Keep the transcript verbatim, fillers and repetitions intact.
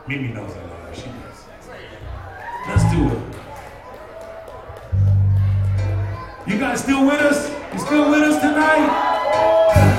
Mimi knows I love her. She does. Let's do it. You guys still with us? You still with us tonight?